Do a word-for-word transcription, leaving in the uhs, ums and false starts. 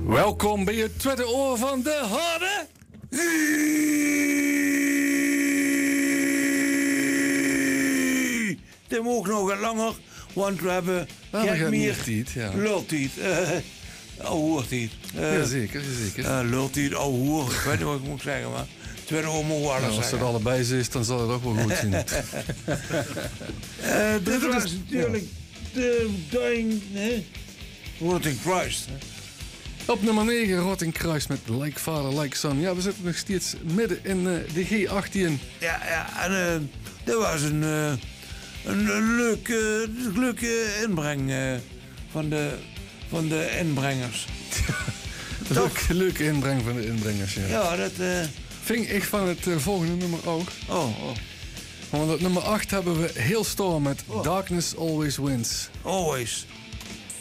Welkom bij het tweede oor van de Harde. Dit mag nog wat langer, want we hebben geen meer tijd, ja. lultijd. Uh, oude hoertijd. Uh, ja, zeker, zeker. Uh, lultijd, oude hoer. Ik weet niet wat ik moet zeggen, maar tweede oor mogen we alles nou, als zeggen. het allebei is, dan zal het ook wel goed zien. uh, dit was natuurlijk de Dying... Nee? Rotting Christ. Op nummer negen, Rotting Christ met Like Father, Like Son. Ja, we zitten nog steeds midden in uh, de G achttien. Ja, ja, en uh, dat was een, uh, een, een leuke, leuke inbreng uh, van, de, van de inbrengers. Leuk, leuke inbreng van de inbrengers, ja. Ja, dat... Uh... Ving ik van het uh, volgende nummer ook. Oh, oh. Want op nummer acht hebben we Heel Storm met oh. Darkness Always Wins. Always.